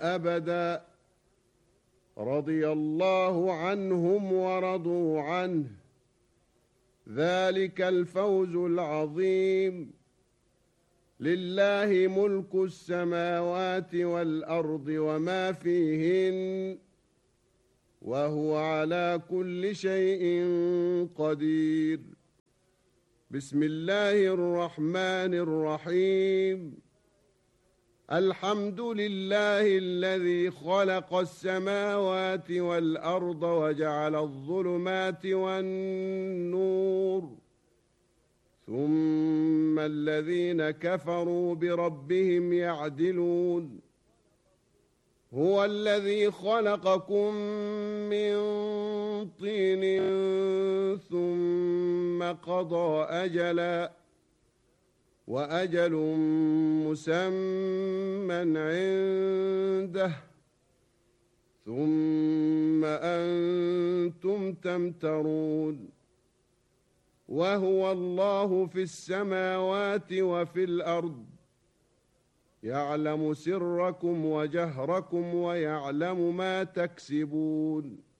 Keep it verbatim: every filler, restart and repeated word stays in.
أبدا رضي الله عنهم ورضوا عنه ذلك الفوز العظيم لله ملك السماوات والأرض وما فيهن وهو على كل شيء قدير بسم الله الرحمن الرحيم الحمد لله الذي خلق السماوات والأرض وجعل الظلمات والنور ثم الذين كفروا بربهم يعدلون هو الذي خلقكم من طين ثم قضى أجلا وأجل مسمى عنده ثم أنتم تمترون وهو الله في السماوات وفي الأرض يعلم سركم وجهركم ويعلم ما تكسبون